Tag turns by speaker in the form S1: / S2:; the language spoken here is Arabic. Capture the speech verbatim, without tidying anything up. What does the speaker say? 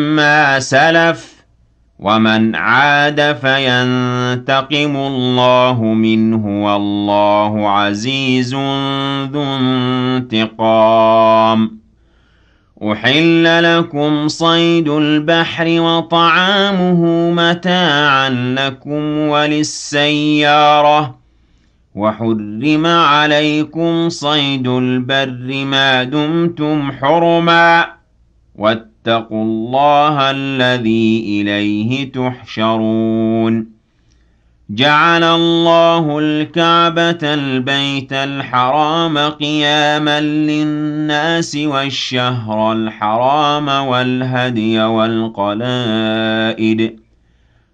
S1: ما سلف ومن عاد فينتقم الله منه والله عزيز ذو انتقام أحل لكم صيد البحر وطعامه متاعا لكم وللسيارة وحرم عليكم صيد البر ما دمتم حرما واتقوا الله الذي إليه تحشرون جعل الله الكعبة البيت الحرام قياما للناس والشهر الحرام والهدي والقلائد